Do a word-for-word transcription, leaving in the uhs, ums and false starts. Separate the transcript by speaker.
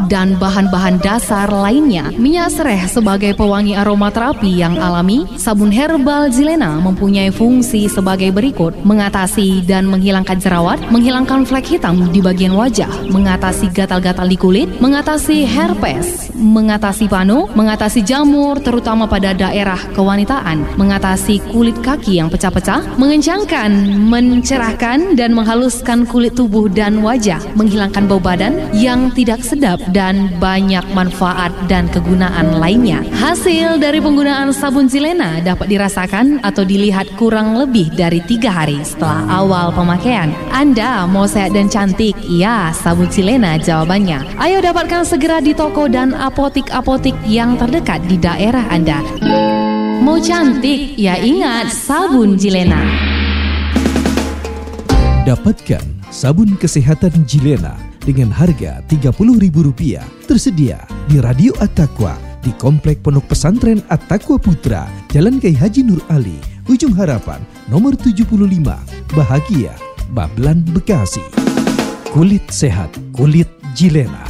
Speaker 1: dan bahan-bahan dasar lainnya. Minyak sereh sebagai pewangi aromaterapi yang alami. Sabun herbal Jilena mempunyai fungsi sebagai berikut: mengatasi dan menghilangkan jerawat, menghilangkan flek hitam di bagian wajah, mengatasi gatal-gatal di kulit, mengatasi herpes, mengatasi panu, mengatasi jamur terutama pada daerah kewanitaan, mengatasi kulit kaki yang pecah-pecah, mengencangkan, mencerahkan dan menghaluskan kulit tubuh dan wajah, menghilangkan bau badan yang tidak sedap dan banyak manfaat dan kegunaan lainnya. Hasil dari penggunaan sabun Jilena dapat dirasakan atau dilihat kurang lebih dari tiga hari setelah awal pemakaian. Anda mau sehat dan cantik? Ya, sabun Jilena jawabannya. Ayo dapatkan segera di toko dan apotik-apotik yang terdekat di daerah Anda. Mau cantik? Ya ingat sabun Jilena.
Speaker 2: Dapatkan sabun kesehatan Jilena dengan harga tiga puluh ribu rupiah. Tersedia di Radio At-Taqwa di Komplek Pondok Pesantren At-Taqwa Putra, Jalan Kiai Haji Nur Ali, Ujung Harapan, nomor tujuh puluh lima, Bahagia, Bablan, Bekasi. Kulit sehat, kulit Jilena.